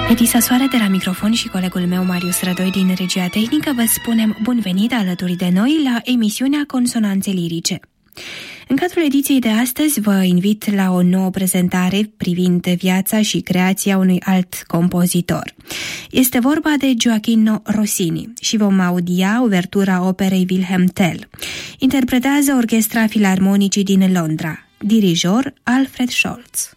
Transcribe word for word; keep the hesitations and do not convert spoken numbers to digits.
Edisa Soare de la microfon și colegul meu Marius Rădoi din regia tehnică vă spunem bun venit alături de noi la emisiunea Consonanțe Lirice. În cadrul ediției de astăzi vă invit la o nouă prezentare privind viața și creația unui alt compozitor. Este vorba de Gioachino Rossini și vom audia uvertura operei Wilhelm Tell. Interpretează Orchestra Filarmonicii din Londra, dirijor Alfred Scholz.